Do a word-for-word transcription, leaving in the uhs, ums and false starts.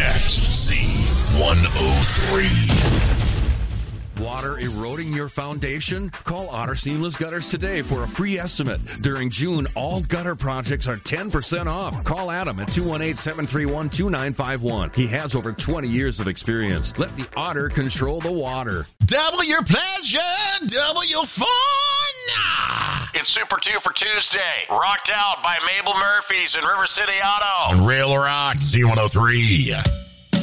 X Z one oh three. Water eroding your foundation? Call Otter Seamless Gutters today for a free estimate. During June, all gutter projects are ten percent off. Call Adam at two one eight, seven three one, two nine five one. He has over twenty years of experience. Let the Otter control the water. Double your pleasure, double your fun. It's Super two for Tuesday. Rocked Out by Mabel Murphy's and River City Auto. On Rail Rock Z one oh three.